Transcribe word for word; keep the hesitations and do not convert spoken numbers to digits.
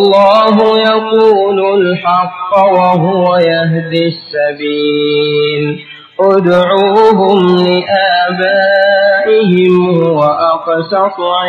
الله يقول الحق وهو يهدي السبيل ادعوهم لآبائهم هو أقسط